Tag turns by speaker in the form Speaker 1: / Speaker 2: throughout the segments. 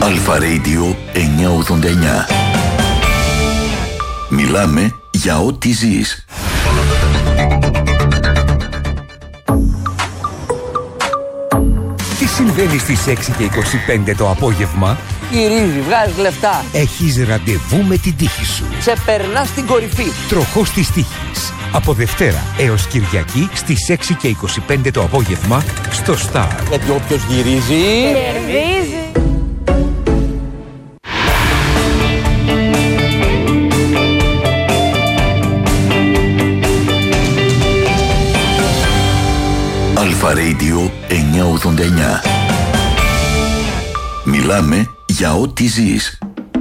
Speaker 1: Αλφα Radio 989. Μιλάμε για ό,τι ζεις.
Speaker 2: Τι συμβαίνει στις 6 και 25 το απόγευμα?
Speaker 3: Γυρίζει, βγάζει λεφτά.
Speaker 2: Έχεις ραντεβού με την τύχη σου.
Speaker 3: Σε περνά στην κορυφή.
Speaker 2: Τροχός της τύχης. Από Δευτέρα έως Κυριακή στις 6 και 25 το απόγευμα στο Star.
Speaker 3: Γιατί όποιος γυρίζει...
Speaker 4: κερδίζει.
Speaker 1: Αλφα Radio 989. Μιλάμε για ό,τι ζεις.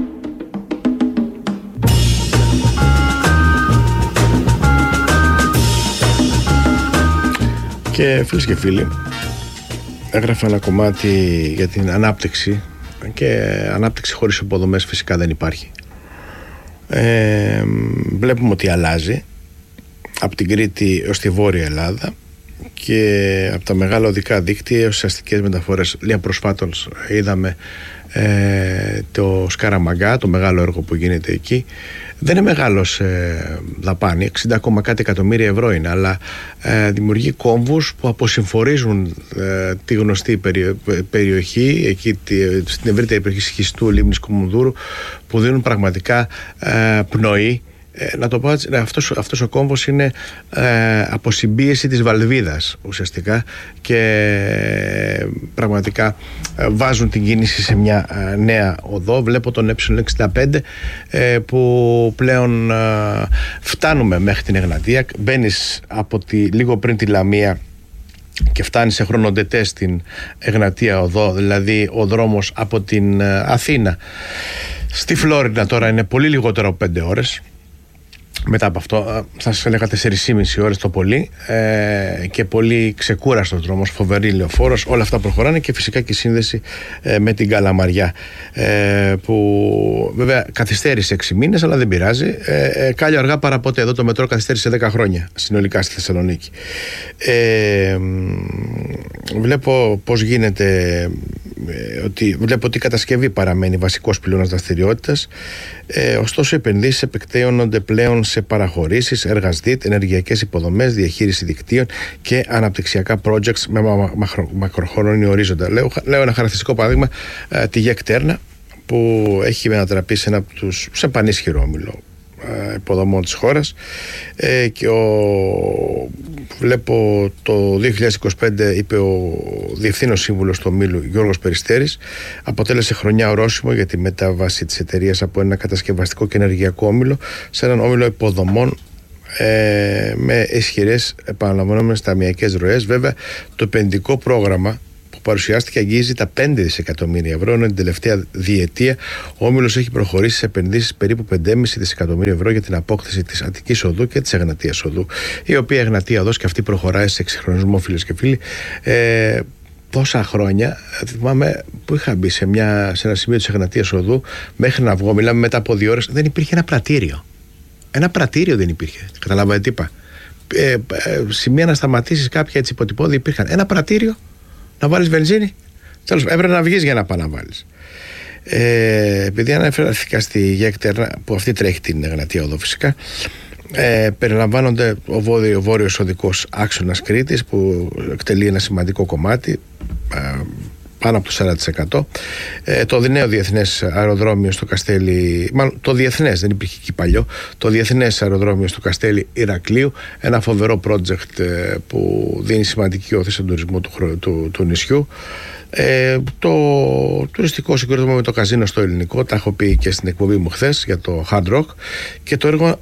Speaker 5: Και φίλες και φίλοι, έγραφα ένα κομμάτι για την ανάπτυξη, και ανάπτυξη χωρίς υποδομές φυσικά δεν υπάρχει. Βλέπουμε ότι αλλάζει από την Κρήτη έως τη Βόρεια Ελλάδα και από τα μεγάλα οδικά δίκτυα έως αστικές μεταφορές. Λίγα προσφάτως είδαμε το Σκαραμαγκά, το μεγάλο έργο που γίνεται εκεί. Δεν είναι μεγάλος δαπάνη, 60 κάτι εκατομμύρια ευρώ είναι, αλλά δημιουργεί κόμβους που αποσυμφορίζουν τη γνωστή περιοχή, εκεί στην ευρύτερη περιοχή Σχιστού, Λίμνης, Κουμουνδούρου, που δίνουν πραγματικά πνοή. Να το πω έτσι, αυτός ο κόμβος είναι αποσυμπίεση της Βαλβίδας ουσιαστικά, και πραγματικά βάζουν την κίνηση σε μια νέα οδό. Βλέπω τον Ε65 που πλέον φτάνουμε μέχρι την Εγνατία. Μπαίνεις λίγο πριν τη Λαμία και φτάνει σε χρονοτετές στην Εγνατία οδό, δηλαδή ο δρόμος από την Αθήνα στη Φλόρινα τώρα είναι πολύ λιγότερο από 5 ώρες. Μετά από αυτό θα σας έλεγα 4,5 ώρες το πολύ, και πολύ ξεκούραστος δρόμος, φοβερή λεωφόρος. Όλα αυτά προχωράνε, και φυσικά και η σύνδεση με την Καλαμαριά, που βέβαια καθυστέρησε 6 μήνες, αλλά δεν πειράζει. Κάλλιο αργά παρά ποτέ. Εδώ το μετρό καθυστέρησε 10 χρόνια συνολικά στη Θεσσαλονίκη. Βλέπω πώς γίνεται, βλέπω ότι η κατασκευή παραμένει βασικός πυλώνας δραστηριότητας. Ωστόσο, οι επενδύσεις επεκτείνονται πλέον σε παραχωρήσεις, έργα ΣΔΙΤ, ενεργειακές υποδομές, διαχείριση δικτύων και αναπτυξιακά projects με μακροχρόνιο ορίζοντα. Λέω ένα χαρακτηριστικό παράδειγμα, τη ΓΕΚ Τέρνα, που έχει μετατραπεί σε ένα από τους πανίσχυρο όμιλο υποδομών της χώρας, και βλέπω το 2025, είπε ο Διευθύνος Σύμβουλος του ομίλου Γιώργος Περιστέρης, αποτέλεσε χρονιά ορόσημο για τη μετάβαση της εταιρείας από ένα κατασκευαστικό και ενεργειακό όμιλο σε έναν όμιλο υποδομών με ισχυρές επαναλαμβανόμενες ταμειακές ροές. Βέβαια, το επενδυτικό πρόγραμμα που παρουσιάστηκε αγγίζει τα 5 δισεκατομμύρια ευρώ, ενώ την τελευταία διετία ο όμιλος έχει προχωρήσει σε επενδύσεις περίπου 5,5 δισεκατομμύρια ευρώ για την απόκτηση της Αττικής Οδού και της Εγνατίας Οδού, η οποία Εγνατία Οδός και αυτή προχωράει σε εξυγχρονισμό, φίλες και φίλοι. Τόσα χρόνια θυμάμαι που είχα μπει σε ένα σημείο της Εγνατίας Οδού, μέχρι να βγω, μιλάμε μετά από 2 ώρες, δεν υπήρχε ένα πρατήριο. Ένα πρατήριο δεν υπήρχε. Καταλάβατε τι είπα? Σημεία να σταματήσεις, κάποια έτσι υποτυπώδη υπήρχαν. Ένα πρατήριο να βάλεις βενζίνη. Τέλος, έπρεπε να βγεις για να πάει να βάλεις. Επειδή αναφέρθηκα στη ΓΕΚ Τέρνα, που αυτή τρέχει την Εγνατία Οδό φυσικά, περιλαμβάνονται ο βόρειος οδικός άξονας Κρήτης, που εκτελεί ένα σημαντικό κομμάτι, πάνω από το 40%. Το νέο διεθνές αεροδρόμιο στο Καστέλι, μάλλον το διεθνές, δεν υπήρχε εκεί παλιό, το διεθνές αεροδρόμιο στο Καστέλι Ηρακλείου, ένα φοβερό project που δίνει σημαντική όθηση στον τουρισμό του νησιού. Το τουριστικό συγκρότημα με το καζίνο στο Ελληνικό, τα έχω πει και στην εκπομπή μου χθες για το Hard Rock, και το έργο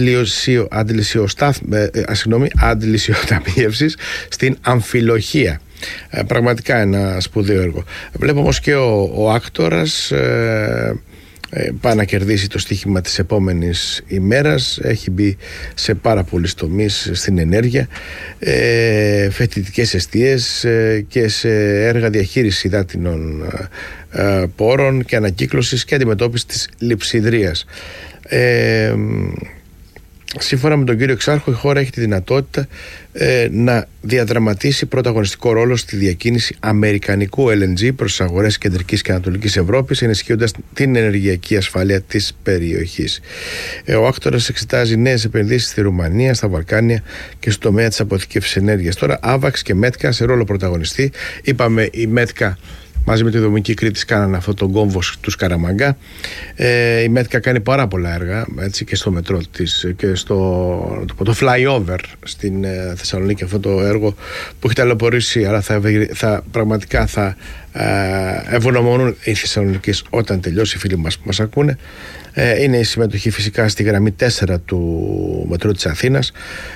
Speaker 5: αντιλησιοταμίευσης στην Αμφιλοχία. Πραγματικά ένα σπουδαίο έργο. Βλέπω όμως και ο άκτορας πάει να κερδίσει το στοίχημα της επόμενης ημέρας. Έχει μπει σε πάρα πολλούς τομείς στην ενέργεια, φοιτητικές εστίες και σε έργα διαχείρισης υδάτινων πόρων και ανακύκλωσης και αντιμετώπιση της λειψιδρίας. Σύμφωνα με τον κύριο Εξάρχο, η χώρα έχει τη δυνατότητα να διαδραματίσει πρωταγωνιστικό ρόλο στη διακίνηση αμερικανικού LNG προς τις αγορές κεντρικής και ανατολικής Ευρώπης, ενισχύοντας την ενεργειακή ασφάλεια της περιοχής. Ο άκτορας εξετάζει νέες επενδύσεις στη Ρουμανία, στα Βαλκάνια και στο τομέα της αποθήκευσης ενέργειας. Τώρα, Άβαξ και Μέτκα σε ρόλο πρωταγωνιστή. Είπαμε, η Μέτκα μαζί με τη Δομική Κρήτης κάνανε αυτό τον κόμβο του Σκαραμαγκά. Η Μέτκα κάνει πάρα πολλά έργα, έτσι, και στο μετρό της και το flyover στην Θεσσαλονίκη, αυτό το έργο που έχει ταλαιπωρήσει, αλλά πραγματικά θα ευγνωμονούν οι Θεσσαλονικείς όταν τελειώσει, οι φίλοι μας που μας ακούνε. Είναι η συμμετοχή φυσικά στη γραμμή 4 του μετρό της Αθήνας.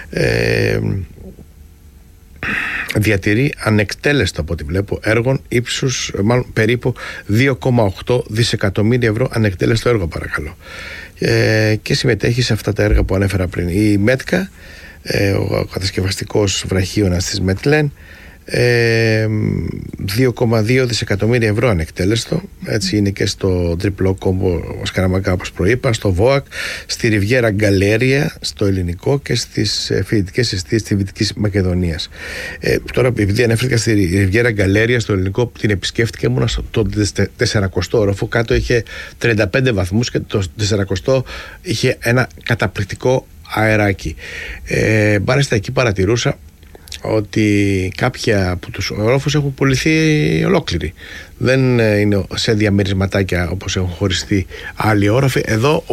Speaker 5: Διατηρεί ανεκτέλεστο, από ό,τι βλέπω, έργων ύψους, μάλλον περίπου 2,8 δισεκατομμύρια ευρώ ανεκτέλεστο έργο, παρακαλώ, και συμμετέχει σε αυτά τα έργα που ανέφερα πριν. Η Μέτκα, ο κατασκευαστικός βραχίωνας της Μετλέν, 2,2 δισεκατομμύρια ευρώ ανεκτέλεστο, έτσι είναι και στο τριπλό κόμπο Σκαραμαγκά, όπως προείπα, στο ΒΟΑΚ, στη Ριβιέρα Γκαλέρια στο ελληνικό και στις φοιτητικές εστίες της Δυτικής Μακεδονίας. Τώρα, επειδή ανέφερθηκα στη Ριβιέρα Γκαλέρια στο ελληνικό, την επισκέφτηκα, ήμουνα στο 40ο όροφο, κάτω είχε 35 βαθμούς και το 40ο είχε ένα καταπληκτικό αεράκι. Μάλιστα εκεί παρατηρούσα ότι κάποια από τους ορόφους έχουν πουληθεί ολόκληροι. Δεν είναι σε διαμερισματάκια όπως έχουν χωριστεί άλλοι όροφοι. Εδώ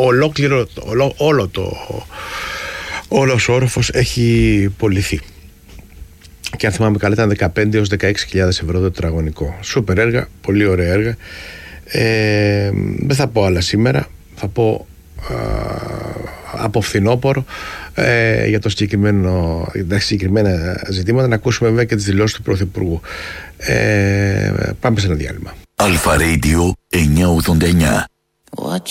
Speaker 5: όλος ο όροφος έχει πουληθεί. Και αν θυμάμαι καλά, ήταν 15 έως 16.000 ευρώ το τετραγωνικό. Σούπερ έργα, πολύ ωραία έργα. Δεν θα πω άλλα σήμερα. Θα πω από φθινόπωρο για τα συγκεκριμένα ζητήματα, να ακούσουμε βέβαια και τις δηλώσεις του Πρωθυπουργού. Πάμε σε ένα διάλειμμα.
Speaker 1: Αλφα Radio 989.